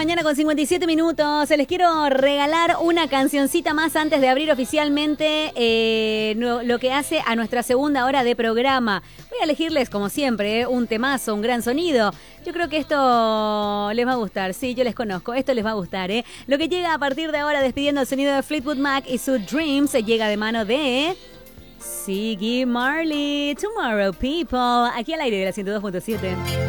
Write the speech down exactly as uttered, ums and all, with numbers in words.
mañana con cincuenta y siete minutos. Les quiero regalar una cancioncita más antes de abrir oficialmente eh, lo, lo que hace a nuestra segunda hora de programa. Voy a elegirles, como siempre, eh, un temazo, un gran sonido. Yo creo que esto les va a gustar. Sí, yo les conozco. Esto les va a gustar, ¿eh? Lo que llega a partir de ahora, despidiendo el sonido de Fleetwood Mac y su Dreams, llega de mano de Ziggy Marley. Tomorrow, people. Aquí al aire de la ciento dos punto siete.